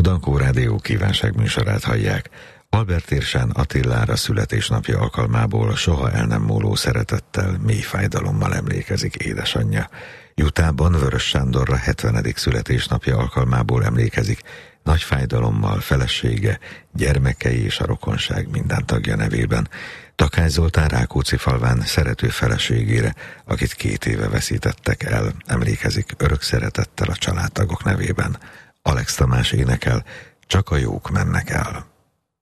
Dankó Rádió kívánságműsorát hallják. Albert Érsán Attilára születésnapja alkalmából soha el nem múló szeretettel, mély fájdalommal emlékezik édesanyja. Jutában Vörös Sándorra 70. születésnapja alkalmából emlékezik nagy fájdalommal felesége, gyermekei és a rokonság minden tagja nevében. Takács Zoltán Rákóczifalván szerető feleségére, akit 2 éve veszítettek el, emlékezik örök szeretettel a családtagok nevében. Alex Tamás énekel, Csak a jók mennek el.